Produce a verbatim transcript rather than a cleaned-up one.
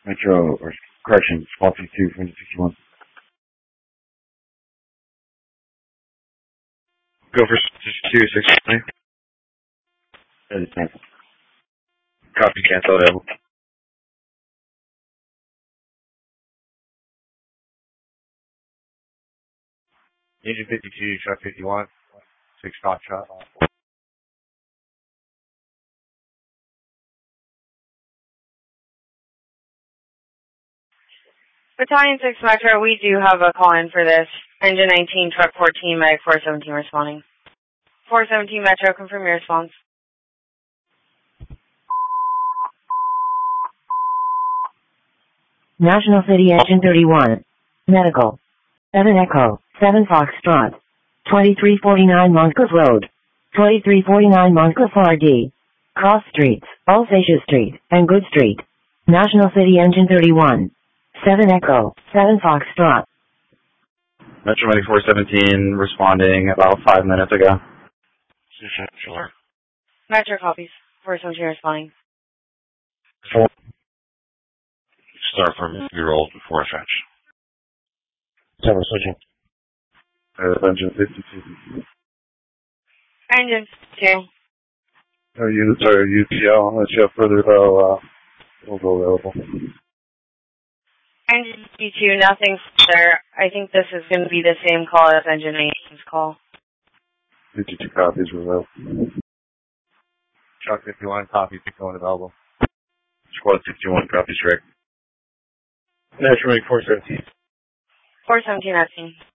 Metro, or correction, Squad fifty-two, four sixty-one. Go for sixty-two, sixty-nine. That is cancel. Copy, cancel available. Engine fifty-two, truck fifty-one, six spot shot. Battalion six Metro, we do have a call in for this. Engine nineteen, truck fourteen, Medic four seventeen responding. four seventeen Metro, confirm your response. National City Engine thirty-one. Medical. seven Echo, seven Foxtrot. twenty-three forty-nine Moncrief Road. twenty-three forty-nine Moncrief R D. Cross Streets, Alsatia Street, and Good Street. National City Engine thirty-one. seven Echo, seven Foxtrot. Metro Medic four seventeen responding about five minutes ago. Sure. Metro copies. four seventeen responding. Four. Start from your old before fetch. Seven switching. Uh, engine fifty-two. Engine two. Our units are U T L. Unless you have further, though, uh, we'll go available. Engine two, nothing further. I think this is going to be the same call as Engine nineteen's call. fifty-two copies were available. Truck fifty-one, copy, fifty-one available. Squad fifty-one, copies, Rick. National Medic four seventeen. four seventeen, I've seen.